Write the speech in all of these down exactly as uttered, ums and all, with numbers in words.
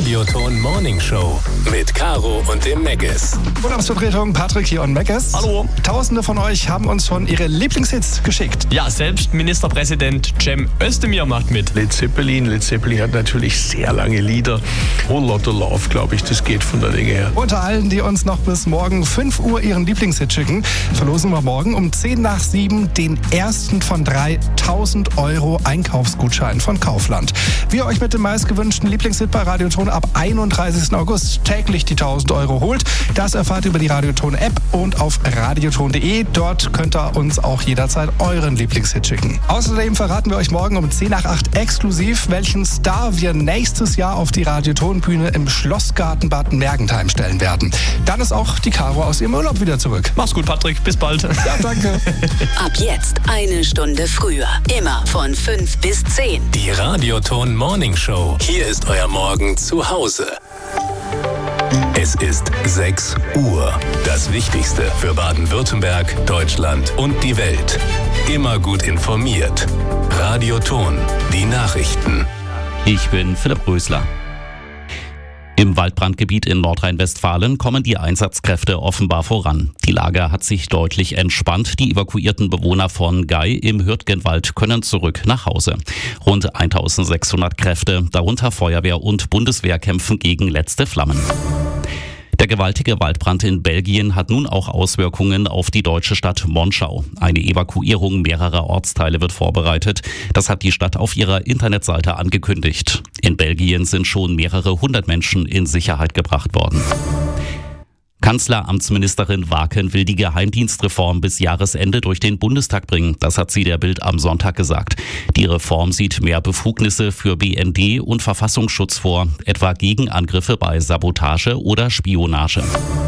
Radioton Morning Show mit Caro und dem Megas. Urlaubsvertretung Patrick hier und Megas. Hallo. Tausende von euch haben uns schon ihre Lieblingshits geschickt. Ja, selbst Ministerpräsident Cem Özdemir macht mit. Led Zeppelin. Led Zeppelin hat natürlich sehr lange Lieder. Whole Lotta Love, glaube ich, das geht von der Länge her. Unter allen, die uns noch bis morgen fünf Uhr ihren Lieblingshit schicken, verlosen wir morgen um zehn nach sieben den ersten von drei tausend Euro Einkaufsgutschein von Kaufland. Wie ihr euch mit dem meistgewünschten Lieblingshit bei Radioton ab einunddreißigsten August täglich die tausend Euro holt, das erfahrt ihr über die Radioton-App und auf radioton punkt de. Dort könnt ihr uns auch jederzeit euren Lieblingshit schicken. Außerdem verraten wir euch morgen um zehn nach acht exklusiv, welchen Star wir nächstes Jahr auf die Radioton-Bühne im Schlossgarten Bad Mergentheim stellen werden. Dann ist auch die Caro aus ihrem Urlaub wieder zurück. Mach's gut, Patrick. Bis bald. Ja, danke. Ab jetzt eine Stunde früher. Immer von fünf bis zehn. Die Radioton Morning Show. Hier ist euer Morgen zu Hause. Es ist sechs Uhr. Das Wichtigste für Baden-Württemberg, Deutschland und die Welt. Immer gut informiert. Radioton. Die Nachrichten. Ich bin Philipp Rösler. Im Waldbrandgebiet in Nordrhein-Westfalen kommen die Einsatzkräfte offenbar voran. Die Lage hat sich deutlich entspannt. Die evakuierten Bewohner von Gei im Hürtgenwald können zurück nach Hause. Rund eintausendsechshundert Kräfte, darunter Feuerwehr und Bundeswehr, kämpfen gegen letzte Flammen. Der gewaltige Waldbrand in Belgien hat nun auch Auswirkungen auf die deutsche Stadt Monschau. Eine Evakuierung mehrerer Ortsteile wird vorbereitet. Das hat die Stadt auf ihrer Internetseite angekündigt. In Belgien sind schon mehrere hundert Menschen in Sicherheit gebracht worden. Kanzleramtsministerin Waken will die Geheimdienstreform bis Jahresende durch den Bundestag bringen. Das hat sie der Bild am Sonntag gesagt. Die Reform sieht mehr Befugnisse für B N D und Verfassungsschutz vor, etwa gegen Angriffe bei Sabotage oder Spionage.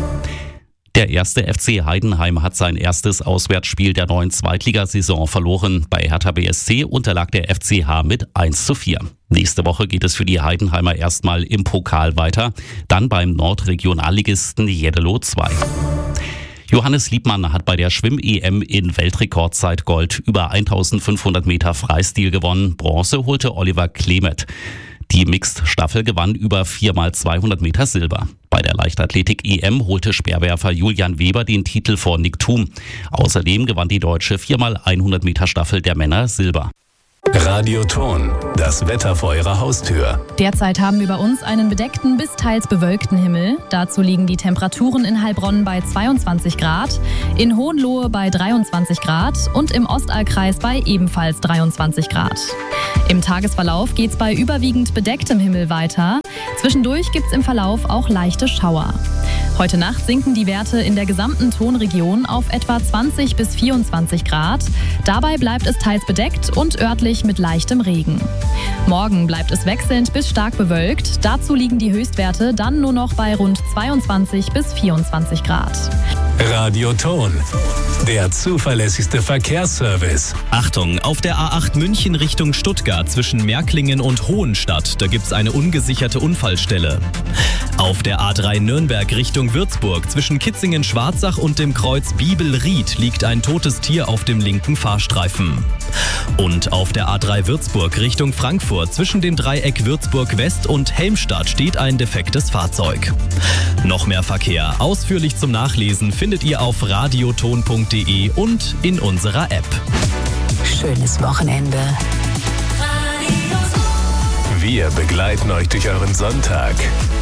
Der erste F C Heidenheim hat sein erstes Auswärtsspiel der neuen Zweitligasaison verloren. Bei Hertha B S C unterlag der F C H mit eins zu vier. Nächste Woche geht es für die Heidenheimer erstmal im Pokal weiter, dann beim Nordregionalligisten Jeddelo zwei. Johannes Liebmann hat bei der Schwimm-E M in Weltrekordzeit Gold über eintausendfünfhundert Meter Freistil gewonnen. Bronze holte Oliver Klemet. Die Mixed-Staffel gewann über vier mal zweihundert Meter Silber. Bei der Leichtathletik-E M holte Speerwerfer Julian Weber den Titel vor Nick Thum. Außerdem gewann die deutsche vier mal hundert Meter Staffel der Männer Silber. Radioton. Das Wetter vor eurer Haustür. Derzeit haben wir bei uns einen bedeckten bis teils bewölkten Himmel. Dazu liegen die Temperaturen in Heilbronn bei zweiundzwanzig Grad, in Hohenlohe bei dreiundzwanzig Grad und im Ostallkreis bei ebenfalls dreiundzwanzig Grad. Im Tagesverlauf geht's bei überwiegend bedecktem Himmel weiter. Zwischendurch gibt's im Verlauf auch leichte Schauer. Heute Nacht sinken die Werte in der gesamten Tonregion auf etwa zwanzig bis vierundzwanzig Grad. Dabei bleibt es teils bedeckt und örtlich mit leichtem Regen. Morgen bleibt es wechselnd bis stark bewölkt. Dazu liegen die Höchstwerte dann nur noch bei rund zweiundzwanzig bis vierundzwanzig Grad. Radioton. Der zuverlässigste Verkehrsservice. Achtung, auf der A acht München Richtung Stuttgart zwischen Märklingen und Hohenstadt, da gibt's eine ungesicherte Unfallstelle. Auf der A drei Nürnberg Richtung Würzburg zwischen Kitzingen-Schwarzach und dem Kreuz Bibel-Ried liegt ein totes Tier auf dem linken Fahrstreifen. Und auf der A drei Würzburg Richtung Frankfurt zwischen dem Dreieck Würzburg-West und Helmstadt steht ein defektes Fahrzeug. Noch mehr Verkehr ausführlich zum Nachlesen findet ihr auf radioton punkt de und in unserer App. Schönes Wochenende. Wir begleiten euch durch euren Sonntag.